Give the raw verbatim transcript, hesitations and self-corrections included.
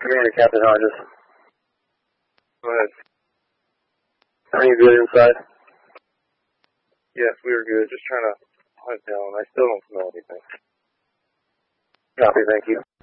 Commander Captain Hodges. Go ahead. Are you good inside? Yes, we were good. Just trying to hunt down. I still don't smell anything. Copy, thank you.